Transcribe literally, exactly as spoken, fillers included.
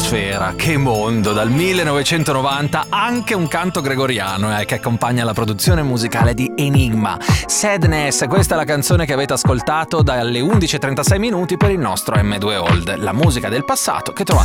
atmosfera, che mondo, dal millenovecentonovanta anche un canto gregoriano eh, che accompagna la produzione musicale di Enigma. Sadness, questa è la canzone che avete ascoltato dalle undici e trentasei minuti per il nostro emme due Old, la musica del passato che trovate